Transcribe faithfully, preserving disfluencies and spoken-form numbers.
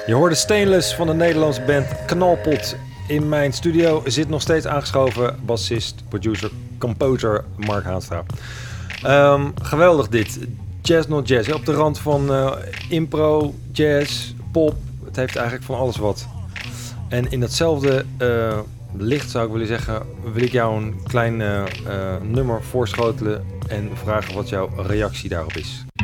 Je hoorde Stainless van de Nederlandse band Knalpot. In mijn studio zit nog steeds aangeschoven bassist, producer, composer Mark Haanstra. Um, geweldig dit. Jazz not jazz. Hè? Op de rand van uh, impro, jazz, pop. Het heeft eigenlijk van alles wat. En in datzelfde uh, licht zou ik willen zeggen, wil ik jou een klein uh, uh, nummer voorschotelen en vragen wat jouw reactie daarop is.